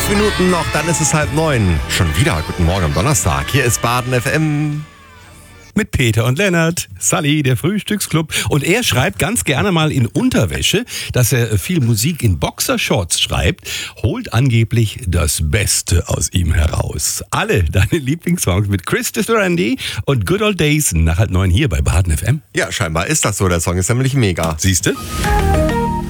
Minuten noch, dann ist es 8:30. Schon wieder guten Morgen am Donnerstag. Hier ist Baden FM. Mit Peter und Lennart, Sally, der Frühstücksclub. Und er schreibt ganz gerne mal in Unterwäsche, dass er viel Musik in Boxershorts schreibt, holt angeblich das Beste aus ihm heraus. Alle deine Lieblingssongs mit Christopher Randy und Good Old Days nach 8:30 hier bei Baden FM. Ja, scheinbar ist das so. Der Song ist nämlich mega. Siehste?